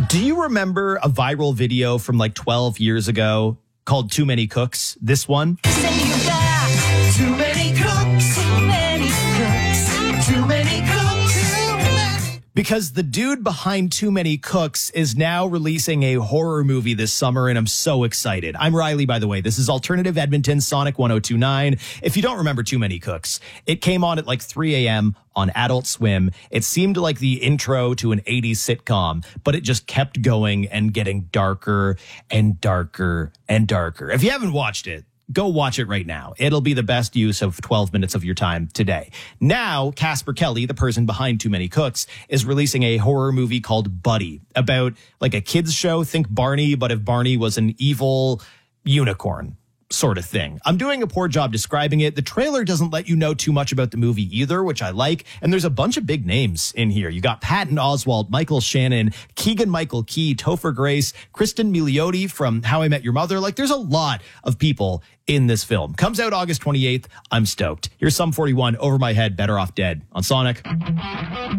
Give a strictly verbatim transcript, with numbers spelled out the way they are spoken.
Do you remember a viral video from like twelve years ago called Too Many Cooks? This one? Say you got too many cooks, too many cooks, too many cooks, too many. Because the dude behind Too Many Cooks is now releasing a horror movie this summer, and I'm so excited. I'm Riley, by the way. This is Alternative Edmonton, Sonic one oh two point nine. If you don't remember Too Many Cooks, it came on at like three a.m. on Adult Swim. It seemed like the intro to an eighties sitcom, but it just kept going and getting darker and darker and darker. If you haven't watched it, go watch it right now. It'll be the best use of twelve minutes of your time today. Now, Casper Kelly, the person behind Too Many Cooks, is releasing a horror movie called Buddy, about like a kids show. Think Barney, but if Barney was an evil unicorn sort of thing. I'm doing a poor job describing it. The trailer doesn't let you know too much about the movie either, which I like. And there's a bunch of big names in here. You got Patton Oswalt, Michael Shannon, Keegan-Michael Key, Topher Grace, Kristen Milioti from How I Met Your Mother. Like, there's a lot of people in this film. Comes out August twenty-eighth. I'm stoked. Here's Sum forty-one, Over My Head, Better Off Dead on Sonic.